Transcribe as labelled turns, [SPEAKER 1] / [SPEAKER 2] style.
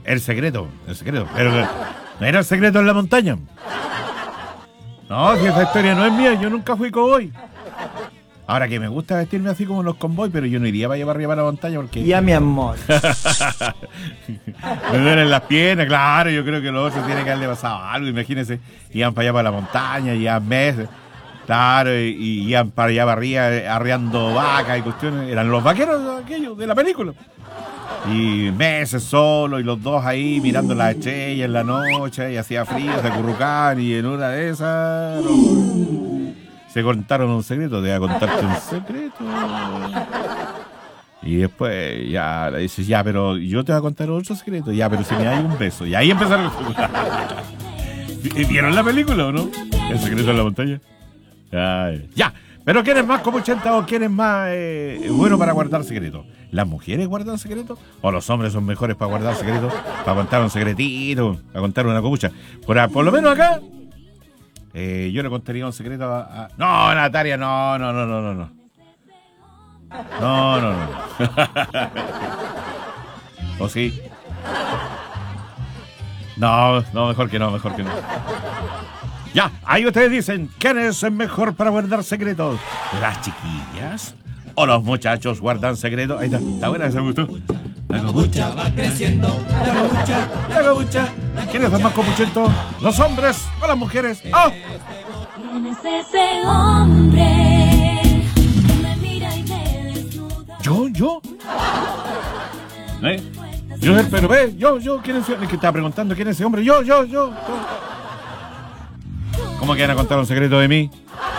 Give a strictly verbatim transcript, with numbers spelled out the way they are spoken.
[SPEAKER 1] El secreto, el secreto. Pero no era el secreto en la montaña. No, si esa historia no es mía, yo nunca fui cowboy. Ahora que me gusta vestirme así como los convoy, pero yo no iría para llevar arriba a la montaña porque...
[SPEAKER 2] Ya, mi amor.
[SPEAKER 1] Me duelen las piernas, claro, yo creo que los otros tienen que haberle pasado algo, imagínense, iban para allá para la montaña, iban meses, claro, y, y iban para allá para arriba arreando vacas y cuestiones, eran los vaqueros aquellos de la película. Y meses solo, y los dos ahí mirando las estrellas en la noche, y hacía frío, se acurrucaban, y en una de esas... No, se contaron un secreto, te voy a contarte un secreto. Y después ya le dices, ya, pero yo te voy a contar otro secreto. Ya, pero si me hay un beso. Y ahí empezaron. ¿Vieron la película o no? El secreto de la montaña. Ay, ya, pero ¿quién es más copuchenta o quién es más eh, bueno para guardar secretos? ¿Las mujeres guardan secretos? ¿O los hombres son mejores para guardar secretos? Para contar un secretito, para contar una copucha. Por, por lo menos acá... Eh, yo le contaría un secreto a, a... No, Natalia, no, no, no, no, no, no. No, no, no. ¿O sí? No, no, mejor que no, mejor que no. Ya, ahí ustedes dicen, ¿quién es el mejor para guardar secretos? ¿Las chiquillas? ¿O los muchachos guardan secretos? Ahí está, está buena, esa me gustó. La copucha va creciendo, la copucha, la copucha. ¿Quiénes son más copuchentos? ¿Los hombres o las mujeres? ¡Oh!
[SPEAKER 3] ¿Quién es ese hombre que me mira y me desnuda?
[SPEAKER 1] ¿Yo? ¿Yo? ¿Eh? Yo, pero ve, yo, yo, ¿quién es el que estaba preguntando quién es ese hombre? Yo, yo, yo, yo. ¿Cómo que van a contar un secreto de mí?